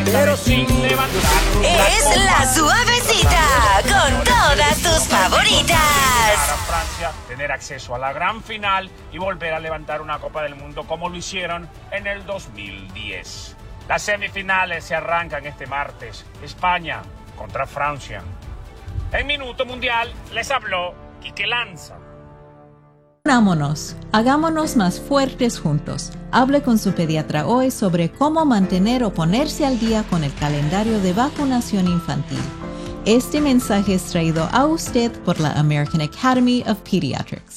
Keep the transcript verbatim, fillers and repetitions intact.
pero sin levantar. Es la suavecita con todas tus favoritas. Para Francia tener acceso a la gran final y volver a levantar una Copa del Mundo como lo hicieron en el dos mil diez. Las semifinales se arrancan este martes. España contra Francia. En Minuto Mundial les habló Quique Lanza. Unámonos, hagámonos más fuertes juntos. Hable con su pediatra hoy sobre cómo mantener o ponerse al día con el calendario de vacunación infantil. Este mensaje es traído a usted por la American Academy of Pediatrics.